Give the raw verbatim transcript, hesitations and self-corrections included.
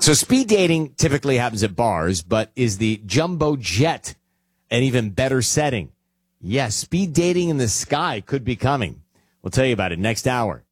So speed dating typically happens at bars, but is the jumbo jet an even better setting? Yes, speed dating in the sky could be coming. We'll tell you about it next hour.